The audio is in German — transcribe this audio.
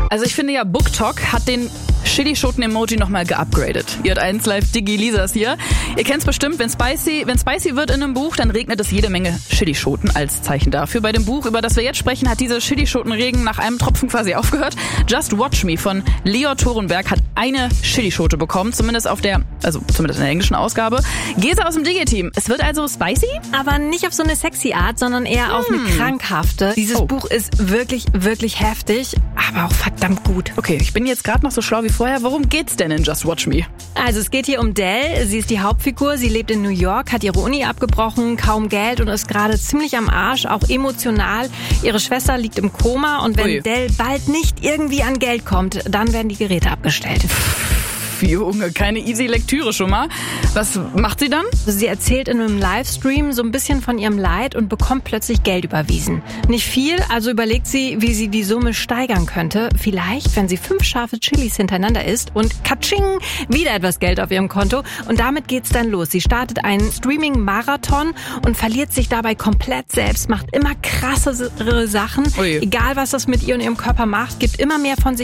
Also ich finde ja, BookTok hat den Chili-Schoten-Emoji nochmal geupgradet. Ihr habt 1 Live Digi Lisas hier. Ihr kennt's bestimmt, wenn spicy wird in einem Buch, dann regnet es jede Menge Chilischoten als Zeichen dafür. Bei dem Buch, über das wir jetzt sprechen, hat diese Chilischotenregen nach einem Tropfen quasi aufgehört. Just Watch Me von Leo Torenberg hat eine Chilischote bekommen, zumindest in der englischen Ausgabe. Gesa aus dem Digi-Team, es wird also spicy? Aber nicht auf so eine sexy Art, sondern eher auf eine krankhafte. Dieses Buch ist wirklich, wirklich heftig, aber auch verdammt gut. Okay, ich bin jetzt gerade noch so schlau wie vorher. Worum geht's denn in Just Watch Me? Also es geht hier um Dell. Sie ist die Hauptfigur. Sie lebt in New York, hat ihre Uni abgebrochen, kaum Geld und ist gerade ziemlich am Arsch, auch emotional. Ihre Schwester liegt im Koma und wenn Dell bald nicht irgendwie an Geld kommt, dann werden die Geräte abgestellt. Junge, keine easy Lektüre schon mal. Was macht sie dann? Sie erzählt in einem Livestream so ein bisschen von ihrem Leid und bekommt plötzlich Geld überwiesen. Nicht viel, also überlegt sie, wie sie die Summe steigern könnte. Vielleicht, wenn sie 5 scharfe Chilis hintereinander isst und katsching, wieder etwas Geld auf ihrem Konto. Und damit geht's dann los. Sie startet einen Streaming-Marathon und verliert sich dabei komplett selbst, macht immer krassere Sachen. Egal, was das mit ihr und ihrem Körper macht, gibt immer mehr von sich